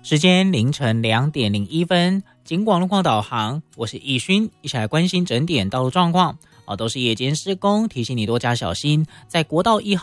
时间凌晨2点01分，警广路况导航，我是易勋，一起来关心整点道路状况。都是夜间施工，提醒你多加小心，在国道1号